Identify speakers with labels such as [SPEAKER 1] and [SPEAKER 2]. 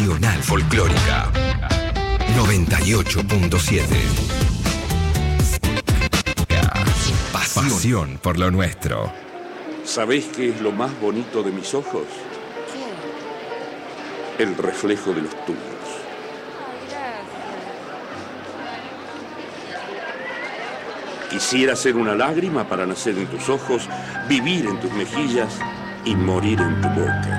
[SPEAKER 1] Nacional Folclórica 98.7. Pasión por lo nuestro.
[SPEAKER 2] ¿Sabéis qué es lo más bonito de mis ojos? ¿Qué? El reflejo de los tuyos. Quisiera ser una lágrima para nacer en tus ojos, vivir en tus mejillas y morir en tu boca.